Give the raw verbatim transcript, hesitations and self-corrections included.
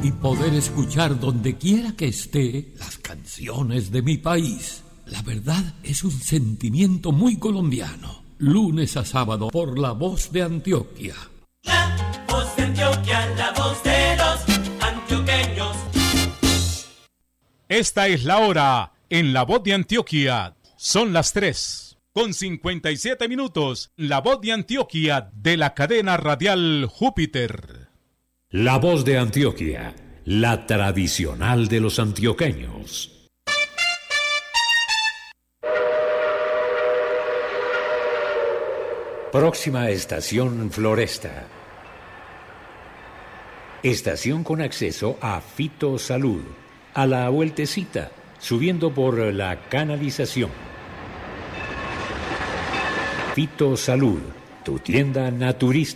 y poder escuchar donde quiera que esté las canciones de mi país. La verdad es un sentimiento muy colombiano. Lunes a sábado por La Voz de Antioquia. La Voz de Antioquia, la voz de los antioqueños. Esta es la hora en La Voz de Antioquia. Son las tres con cincuenta y siete minutos. La Voz de Antioquia de la cadena radial Júpiter. La Voz de Antioquia, la tradicional de los antioqueños. Próxima estación Floresta. Estación con acceso a Fito Salud. A la vueltecita, subiendo por la canalización. Fito Salud, tu tienda naturista.